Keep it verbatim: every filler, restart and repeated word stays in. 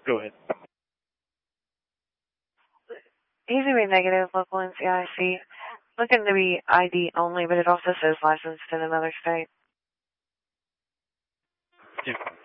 Go ahead. He's going to be negative, local N C I C. Looking to be I D only, but it also says licensed in another state. Yeah.